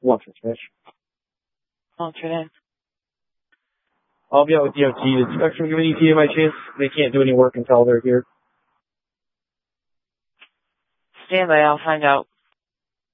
One for Mitch. What's your name? I'll be out with DOT. The inspection committee here by chance. They can't do any work until they're here. Stand by, I'll find out.